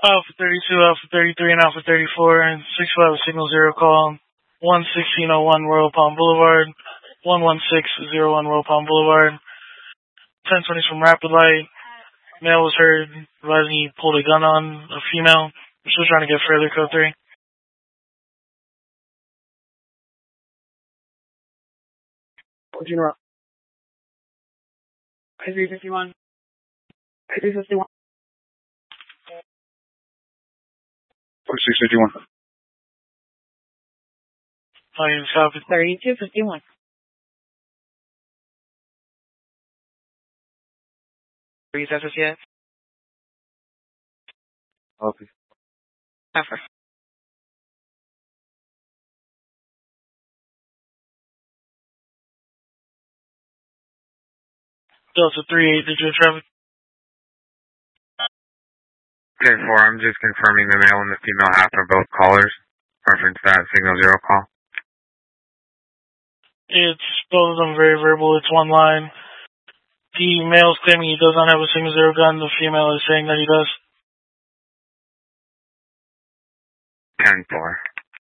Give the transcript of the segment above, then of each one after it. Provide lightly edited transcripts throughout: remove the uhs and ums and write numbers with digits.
Alpha 32, Alpha 33, and Alpha 34, and 65 signal 0 call, 11601 Royal Palm Boulevard, 11601 Royal Palm Boulevard, 1020 from Rapid Light. Male was heard advising he pulled a gun on a female. We're still trying to get further, code 3. General. I-351. I-351. 4651. Copy. 3251. Breeze SSCS. Copy. Effort. Delta 38, digital traffic. Okay, 4, I'm just confirming the male and the female half are both callers. Reference that signal 0 call. It's both of them very verbal. It's one line. The male's claiming he does not have a signal 0 gun. The female is saying that he does. 10-4.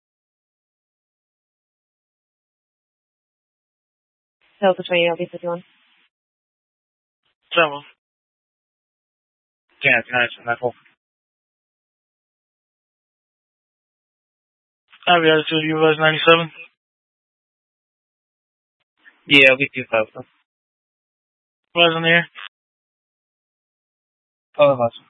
Delta 28, LB51. 7. Yeah, it's nice. Michael. Have you attitude, you guys 97? Yeah, we do both. Guys on the air? Both of us.